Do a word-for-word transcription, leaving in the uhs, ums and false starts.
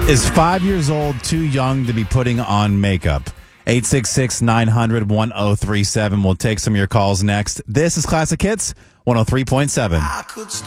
Is five years old too young to be putting on makeup? eight six six, nine hundred, one oh three seven. We'll take some of your calls next. This is Classic Hits one oh three point seven.